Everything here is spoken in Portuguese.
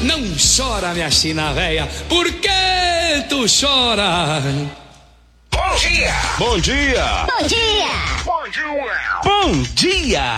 Não chora, minha china véia, por que tu chora? Bom dia! Bom dia! Bom dia! Bom dia! Bom dia!